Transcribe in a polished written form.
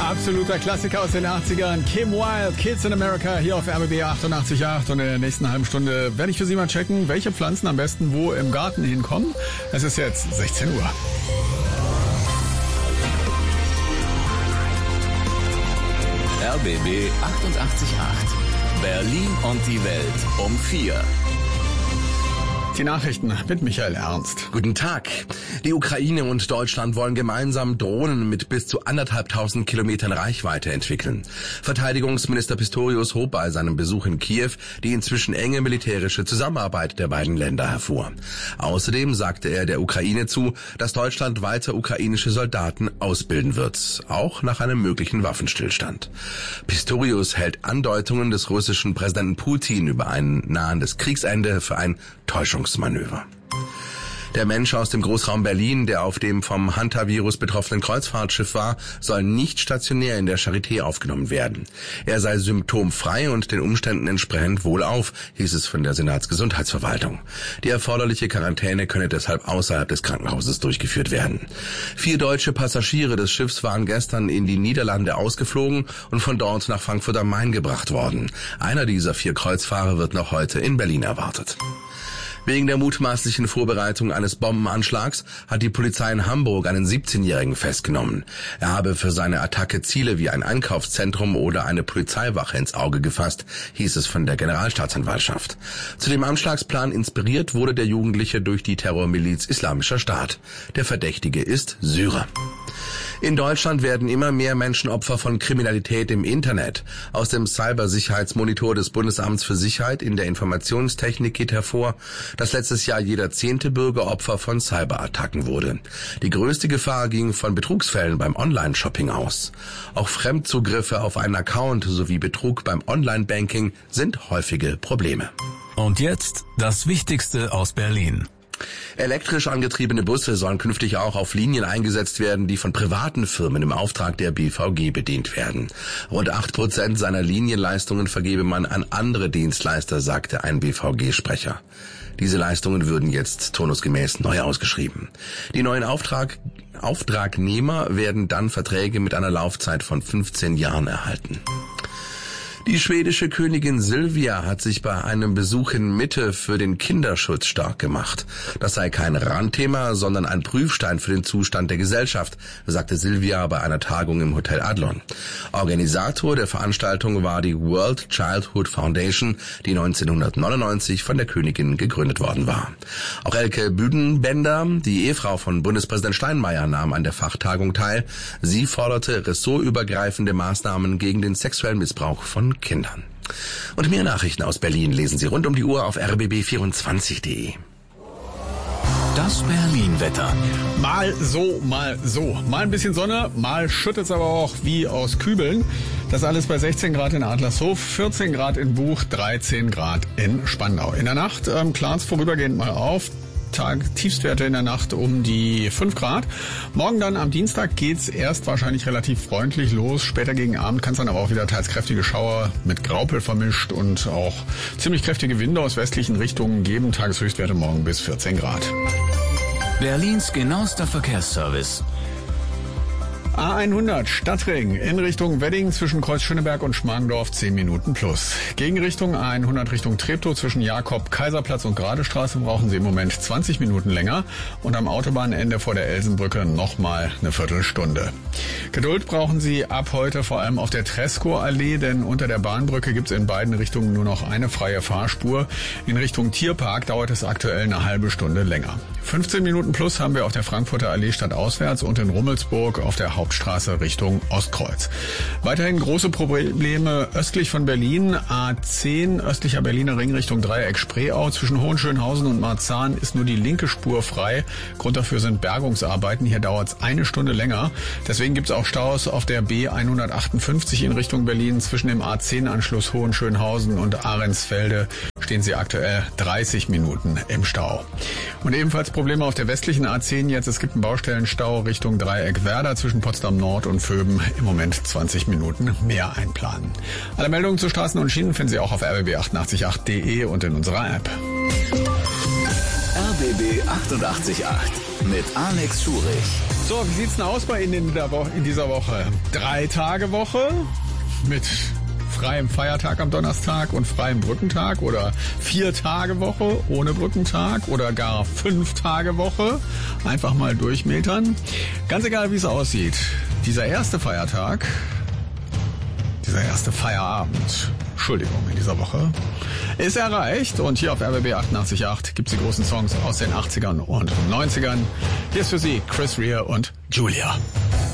Absoluter Klassiker aus den 80ern. Kim Wilde, Kids in America, hier auf RBB 88.8. Und in der nächsten halben Stunde werde ich für Sie mal checken, welche Pflanzen am besten wo im Garten hinkommen. Es ist jetzt 16 Uhr. RBB 88.8. Berlin und die Welt um 4. Die Nachrichten mit Michael Ernst. Guten Tag. Die Ukraine und Deutschland wollen gemeinsam Drohnen mit bis zu 1.500 Kilometern Reichweite entwickeln. Verteidigungsminister Pistorius hob bei seinem Besuch in Kiew die inzwischen enge militärische Zusammenarbeit der beiden Länder hervor. Außerdem sagte er der Ukraine zu, dass Deutschland weiter ukrainische Soldaten ausbilden wird, auch nach einem möglichen Waffenstillstand. Pistorius hält Andeutungen des russischen Präsidenten Putin über ein nahendes Kriegsende für ein Täuschungsmanöver. Der Mensch aus dem Großraum Berlin, der auf dem vom Hantavirus betroffenen Kreuzfahrtschiff war, soll nicht stationär in der Charité aufgenommen werden. Er sei symptomfrei und den Umständen entsprechend wohlauf, hieß es von der Senatsgesundheitsverwaltung. Die erforderliche Quarantäne könne deshalb außerhalb des Krankenhauses durchgeführt werden. 4 deutsche Passagiere des Schiffs waren gestern in die Niederlande ausgeflogen und von dort nach Frankfurt am Main gebracht worden. Einer dieser 4 Kreuzfahrer wird noch heute in Berlin erwartet. Wegen der mutmaßlichen Vorbereitung eines Bombenanschlags hat die Polizei in Hamburg einen 17-Jährigen festgenommen. Er habe für seine Attacke Ziele wie ein Einkaufszentrum oder eine Polizeiwache ins Auge gefasst, hieß es von der Generalstaatsanwaltschaft. Zu dem Anschlagsplan inspiriert wurde der Jugendliche durch die Terrormiliz Islamischer Staat. Der Verdächtige ist Syrer. In Deutschland werden immer mehr Menschen Opfer von Kriminalität im Internet. Aus dem Cybersicherheitsmonitor des Bundesamts für Sicherheit in der Informationstechnik geht hervor, dass letztes Jahr jeder 10. Bürger Opfer von Cyberattacken wurde. Die größte Gefahr ging von Betrugsfällen beim Online-Shopping aus. Auch Fremdzugriffe auf einen Account sowie Betrug beim Online-Banking sind häufige Probleme. Und jetzt das Wichtigste aus Berlin. Elektrisch angetriebene Busse sollen künftig auch auf Linien eingesetzt werden, die von privaten Firmen im Auftrag der BVG bedient werden. Rund 8% seiner Linienleistungen vergebe man an andere Dienstleister, sagte ein BVG-Sprecher. Diese Leistungen würden jetzt turnusgemäß neu ausgeschrieben. Die neuen Auftragnehmer werden dann Verträge mit einer Laufzeit von 15 Jahren erhalten. Die schwedische Königin Silvia hat sich bei einem Besuch in Mitte für den Kinderschutz stark gemacht. Das sei kein Randthema, sondern ein Prüfstein für den Zustand der Gesellschaft, sagte Silvia bei einer Tagung im Hotel Adlon. Organisator der Veranstaltung war die World Childhood Foundation, die 1999 von der Königin gegründet worden war. Auch Elke Büdenbender, die Ehefrau von Bundespräsident Steinmeier, nahm an der Fachtagung teil. Sie forderte ressortübergreifende Maßnahmen gegen den sexuellen Missbrauch von Kindern. Und mehr Nachrichten aus Berlin lesen Sie rund um die Uhr auf rbb24.de. Das Berlin-Wetter. Mal so, mal so. Mal ein bisschen Sonne, mal schüttet es aber auch wie aus Kübeln. Das alles bei 16 Grad in Adlershof, 14 Grad in Buch, 13 Grad in Spandau. In der Nacht klart es vorübergehend mal auf. Tiefstwerte in der Nacht um die 5 Grad. Morgen dann am Dienstag geht's erst wahrscheinlich relativ freundlich los. Später gegen Abend kann es dann aber auch wieder teils kräftige Schauer mit Graupel vermischt und auch ziemlich kräftige Winde aus westlichen Richtungen geben. Tageshöchstwerte morgen bis 14 Grad. Berlins genauester Verkehrsservice. A100 Stadtring in Richtung Wedding zwischen Kreuz Schöneberg und Schmargendorf 10 Minuten plus. Gegenrichtung A100 Richtung Treptow zwischen Jakob, Kaiserplatz und Gradestraße brauchen Sie im Moment 20 Minuten länger und am Autobahnende vor der Elsenbrücke nochmal eine Viertelstunde. Geduld brauchen Sie ab heute vor allem auf der Tresco-Allee, denn unter der Bahnbrücke gibt es in beiden Richtungen nur noch eine freie Fahrspur. In Richtung Tierpark dauert es aktuell eine halbe Stunde länger. 15 Minuten plus haben wir auf der Frankfurter Allee stadtauswärts und in Rummelsburg auf der Hauptstraße Richtung Ostkreuz. Weiterhin große Probleme östlich von Berlin. A10 östlicher Berliner Ring Richtung Dreieck Spreeau. Zwischen Hohenschönhausen und Marzahn ist nur die linke Spur frei. Grund dafür sind Bergungsarbeiten. Hier dauert es eine Stunde länger. Deswegen gibt es auch Staus auf der B158 in Richtung Berlin. Zwischen dem A10-Anschluss Hohenschönhausen und Ahrensfelde stehen Sie aktuell 30 Minuten im Stau. Und ebenfalls Probleme auf der westlichen A10 jetzt. Es gibt einen Baustellenstau Richtung Dreieck Werder zwischen Potsdam Nord und Vöben. Im Moment 20 Minuten mehr einplanen. Alle Meldungen zu Straßen und Schienen finden Sie auch auf rbb888.de und in unserer App. RBB 88.8 mit Alex Schurich. So, wie sieht's denn aus bei Ihnen in dieser Woche? 3-Tage-Woche mit freiem Feiertag am Donnerstag und freiem Brückentag oder 4-Tage-Woche ohne Brückentag oder gar 5-Tage-Woche. Einfach mal durchmetern. Ganz egal, wie es aussieht. Dieser erste Feiertag, dieser erste Feierabend, Entschuldigung, in dieser Woche, ist erreicht. Und hier auf RBB 88.8 gibt's die großen Songs aus den 80ern und 90ern. Hier ist für Sie Chris Rea und Julia.